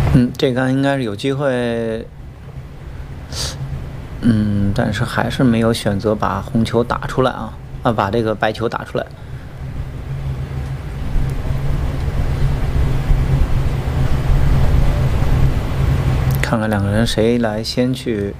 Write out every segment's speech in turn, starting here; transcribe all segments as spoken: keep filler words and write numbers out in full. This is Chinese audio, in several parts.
嗯，这杆应该是有机会，嗯，但是还是没有选择把红球打出来啊，啊，把这个白球打出来。看看两个人谁来先去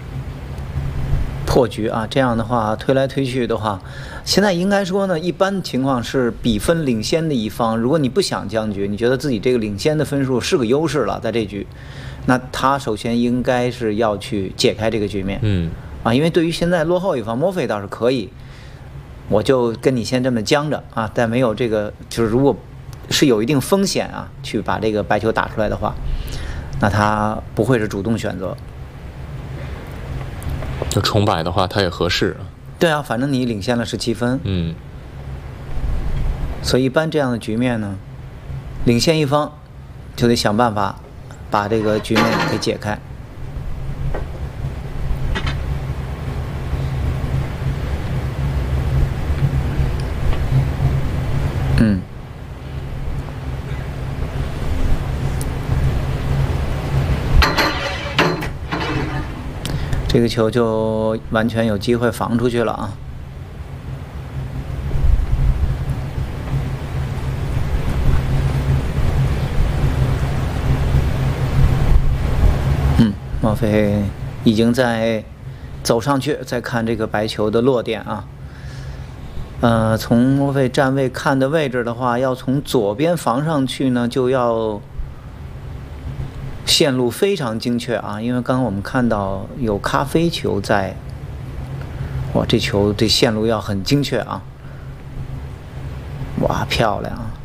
破局啊？这样的话，推来推去的话，现在应该说呢，一般情况是比分领先的一方，如果你不想僵局，你觉得自己这个领先的分数是个优势了，在这局，那他首先应该是要去解开这个局面。 嗯， 啊，因为对于现在落后一方，墨菲倒是可以，我就跟你先这么僵着啊，但没有这个，就是如果是有一定风险啊，去把这个白球打出来的话。那他不会是主动选择， 就重摆的话，他也合适。 对啊，反正你领先了十七分， 嗯， 所以一般这样的局面呢，领先一方就得想办法把这个局面给解开。嗯。这个球就完全有机会防出去了啊！嗯，莫非已经在走上去，再看这个白球的落点啊。呃，从莫非站位看的位置的话，要从左边防上去呢，就要。线路非常精确啊，因为刚刚我们看到有咖啡球在，哇，这球这线路要很精确啊，哇，漂亮啊！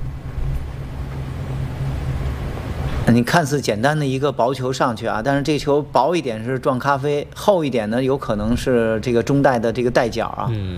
你看似简单的一个薄球上去啊，但是这球薄一点是撞咖啡，厚一点呢有可能是这个中带的这个带角啊。 嗯。